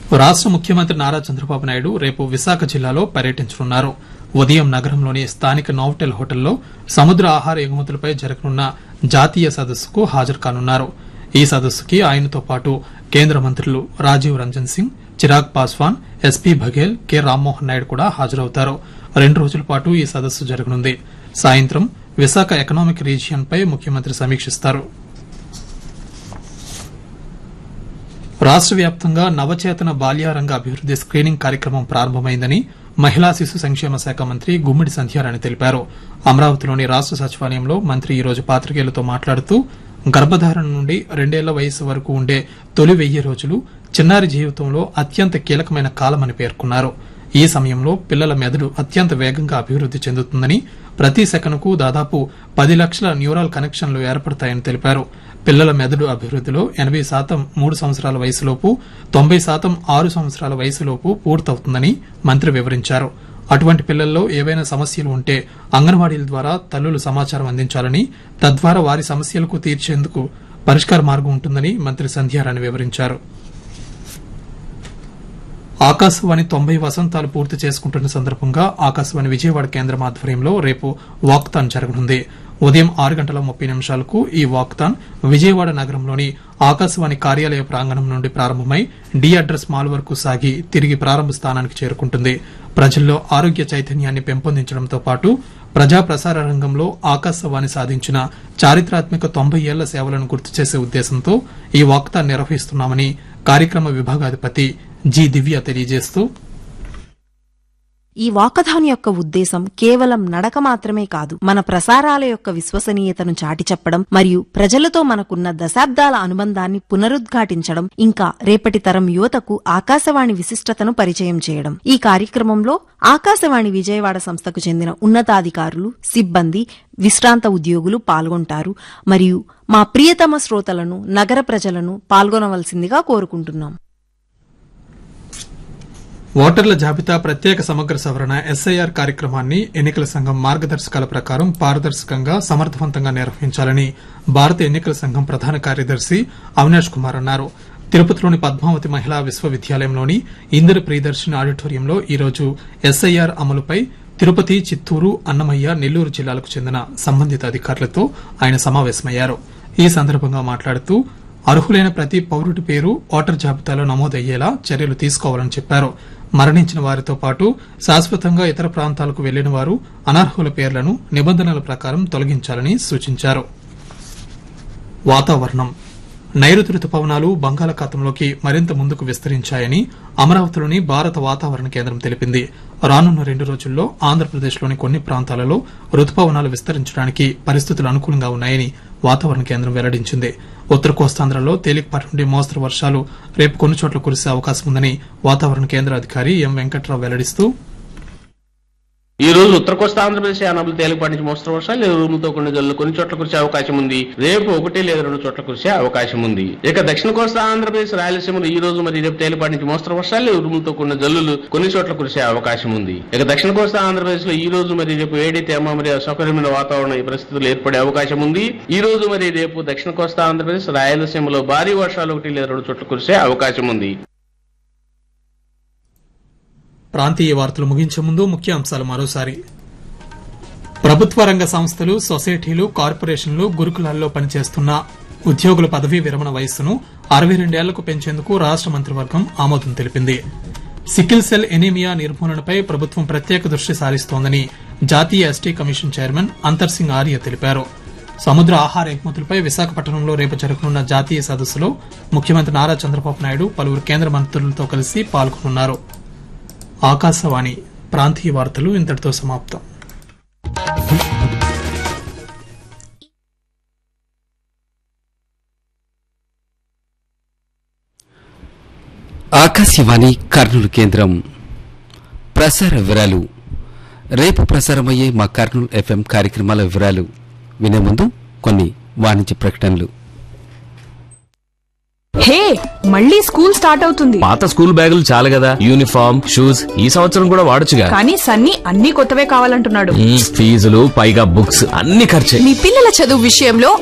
రాష్ట ముఖ్యమంత్రి నారా చంద్రబాబు నాయుడు రేపు విశాఖ జిల్లాలో పర్యటించనున్నారు. ఉదయం నగరంలోని స్థానిక నోవటెల్ హోటల్లో సముద్ర ఆహార ఎగుమతులపై జరగనున్న జాతీయ సదస్సుకు హాజరు కానున్నారు. ఈ సదస్సుకి ఆయనతో పాటు కేంద్ర మంత్రులు రాజీవ్ రంజన్ సింగ్, చిరాగ్ పాస్వాన్, ఎస్పీ బఘేల్, కె రామ్మోహన్ నాయుడు కూడా హాజరవుతారు. 2 రోజుల పాటు ఈ సదస్సు జరగనుంది. సాయంత్రం విశాఖ ఎకనామిక్ రీజియన్ పై ముఖ్యమంత్రి సమీక్షిస్తారు. రాష్ట వ్యాప్తంగా నవచేతన బాల్యారంగ అభివృద్ది స్క్రీనింగ్ కార్యక్రమం ప్రారంభమైందని మహిళా శిశు సంక్షేమ శాఖ మంత్రి గుమ్మిడి సంధ్యారాణి తెలిపారు. అమరావతిలోని రాష్ట సచివాలయంలో మంత్రి ఈ రోజు పాత్రికేయులతో మాట్లాడుతూ గర్భధారణ నుండి 2 ఏళ్ల వయసు వరకు ఉండే తొలి 1000 రోజులు చిన్నారి జీవితంలో అత్యంత కీలకమైన కాలమని పేర్కొన్నారు. ఈ సమయంలో పిల్లల మెదడు అత్యంత వేగంగా అభివృద్ది చెందుతుందని, ప్రతి సెకనుకు దాదాపు 10 లక్షల న్యూరాల్ కనెక్షన్లు ఏర్పడతాయని తెలిపారు. పిల్లల మెదడు అభివృద్దిలో 80% 3 సంవత్సరాల వయసులోపు, 90% 6 సంవత్సరాల వయసులోపు పూర్తవుతుందని మంత్రి వివరించారు. అటువంటి పిల్లల్లో ఏవైనా సమస్యలు ఉంటే అంగన్వాడీల ద్వారా తల్లులు సమాచారం అందించాలని, తద్వారా వారి సమస్యలకు తీర్చేందుకు పరిష్కార మార్గం ఉంటుందని మంత్రి సంధ్యారాణి వివరించారు. ఆకాశవాణి 90 వసంతాలు పూర్తి చేసుకుంటున్న సందర్భంగా ఆకాశవాణి విజయవాడ కేంద్రం ఆధ్వర్యంలో రేపు వాక్థాన్ జరగనుంది. ఉదయం 6:30 ఈ వాక్థాన్ విజయవాడ నగరంలోని ఆకాశవాణి కార్యాలయ ప్రాంగణం నుండి ప్రారంభమై డి అడ్రస్ మాల్ వరకు సాగి తిరిగి ప్రారంభ స్థానానికి చేరుకుంటుంది. ప్రజల్లో ఆరోగ్య చైతన్యాన్ని పెంపొందించడంతో పాటు ప్రజా ప్రసార రంగంలో ఆకాశవాణి సాధించిన చారిత్రాత్మక 90 ఏళ్ల సేవలను గుర్తు చేసే ఉద్దేశంతో ఈ వాక్థాన్ నిర్వహిస్తున్నామని కార్యక్రమ విభాగాధిపతి జి దివ్య తెలియజేస్తూ, ఈ వాకథాన్ యొక్క ఉద్దేశం కేవలం నడక మాత్రమే కాదు, మన ప్రసారాల యొక్క విశ్వసనీయతను చాటి చెప్పడం మరియు ప్రజలతో మనకున్న దశాబ్దాల అనుబంధాన్ని పునరుద్ఘాటించడం, ఇంకా రేపటి తరం యువతకు ఆకాశవాణి విశిష్టతను పరిచయం చేయడం. ఈ కార్యక్రమంలో ఆకాశవాణి విజయవాడ సంస్థకు చెందిన ఉన్నతాధికారులు, సిబ్బంది, విశ్రాంత ఉద్యోగులు పాల్గొంటారు. మరియు మా ప్రియతమ శ్రోతలను, నగర ప్రజలను పాల్గొనవలసిందిగా కోరుకుంటున్నాం. ఓటర్ల జాబితా ప్రత్యేక సమగ్ర సవరణ ఎస్ఐఆర్ కార్యక్రమాన్ని ఎన్నికల సంఘం మార్గదర్శకాల ప్రకారం పారదర్శకంగా, సమర్థవంతంగా నిర్వహించాలని భారత ఎన్నికల సంఘం ప్రధాన కార్యదర్శి అవినాష్ కుమార్ అన్నారు. తిరుపతిలోని పద్మావతి మహిళా విశ్వవిద్యాలయంలోని ఇందిర ప్రియదర్శిని ఆడిటోరియంలో ఈరోజు ఎస్ఐఆర్ అమలుపై తిరుపతి, చిత్తూరు, అన్నమయ్య, నెల్లూరు జిల్లాలకు చెందిన సంబంధిత అధికారులతో ఆయన సమావేశమయ్యారు. ఈ సందర్భంగా మాట్లాడుతూ అర్హులైన ప్రతి పౌరుడి పేరు ఓటర్ జాబితాలో నమోదయ్యేలా చర్యలు తీసుకోవాలని చెప్పారు. మరణించిన వారితో పాటు శాశ్వతంగా ఇతర ప్రాంతాలకు వెళ్లిన వారు, అనర్హుల పేర్లను నిబంధనల ప్రకారం తొలగించాలని సూచించారు. వాతావరణం. నైరుతి రుతుపవనాలు బంగాళాఖాతంలోకి మరింత ముందుకు విస్తరించాయని అమరావతిలోని భారత వాతావరణ కేంద్రం తెలిపింది. రానున్న 2 రోజుల్లో ఆంధ్రప్రదేశ్లోని కొన్ని ప్రాంతాలలో రుతుపవనాలు విస్తరించడానికి పరిస్థితులు అనుకూలంగా ఉన్నాయని వాతావరణ కేంద్రం వెల్లడించింది. ఉత్తర కోస్తాంధ్రలో తేలికపాటి నుండి మోస్తరు వర్షాలు రేపు కొన్ని చోట్ల కురిసే అవకాశం ఉందని వాతావరణ కేంద్ర అధికారి ఎం వెంకట్రావు వెల్లడిస్తూ, ఈ రోజు ఉత్తర కోస్తా ఆంధ్రప్రదేశ్ యానాములు తేలికపాటి నుంచి మోస్తరు వర్షాలు, ఉరుములతో కొన్ని జల్లులు కొన్ని చోట్ల కురిసే అవకాశం ఉంది. రేపు 1 లేదా 2 చోట్ల కురిసే అవకాశం ఉంది. ఇక దక్షిణ కోస్తా ఆంధ్రప్రదేశ్, రాయలసీమలో ఈ రోజు మరి రేపు తేలికపాటి నుంచి మోస్తరు వర్షాలు, ఉరుములతో కొన్ని జల్లులు కొన్ని చోట్ల కురిసే అవకాశం ఉంది. ఇక దక్షిణ కోస్తా ఆంధ్రప్రదేశ్ లో ఈ రోజు మరి రేపు వేడి, తేమ మరియు అసౌకర్యమైన వాతావరణ ఈ పరిస్థితులు ఏర్పడే అవకాశం ఉంది. ఈ రోజు మరి రేపు దక్షిణ కోస్తా ఆంధ్రప్రదేశ్, రాయలసీమలో భారీ వర్షాలు 1 లేదా 2 చోట్ల కురిసే అవకాశం ఉంది. ప్రాంతీయ వార్తలు ముగించే ముందు ముఖ్య అంశాలు మరోసారి. ప్రభుత్వ రంగ సంస్థలు, సొసైటీలు, కార్పొరేషన్లు, గురుకులాల్లో పనిచేస్తున్న ఉద్యోగుల పదవీ విరమణ వయస్సును 62 ఏళ్లకు పెంచేందుకు రాష్ట మంత్రివర్గం ఆమోదం తెలిపింది. సికిల్ సెల్ ఎనీమియా నిర్మూలనపై ప్రభుత్వం ప్రత్యేక దృష్టి సారిస్తోందని జాతీయ ఎస్టీ కమిషన్ చైర్మన్ అంతర్ సింగ్ ఆర్య తెలిపారు. సముద్ర ఆహార ఎగుమతులపై విశాఖపట్నంలో రేపు జరగనున్న జాతీయ సదస్సులో ముఖ్యమంత్రి నారా చంద్రబాబు నాయుడు పలువురు కేంద్ర మంత్రులతో కలిసి పాల్గొనున్నారు. ఆకాశవాణి ప్రాంతీయ వార్తలు ఇంతటితో సమాప్తం. ఆకాశవాణి కర్నూలు కేంద్రం. ప్రసార వివరాలు. రేపు ప్రసారమయ్యే మా కర్నూలు ఎఫ్ఎం కార్యక్రమాల వివరాలు వినే ముందు కొన్ని వాణిజ్య ప్రకటనలు. హే, మళ్ళీ స్కూల్ స్టార్ట్ అవుతుంది. పాత స్కూల్ బ్యాగులు చాలు కదా, యూనిఫామ్, షూస్ ఈ సంవత్సరం కూడా వాడొచ్చుగా. కానీ సన్నీ అన్ని కొత్తవే కావాలంటున్నాడు. ఫీజులు పైగా బుక్స్ అన్ని ఖర్చే. మీ పిల్లల చదువు విషయంలో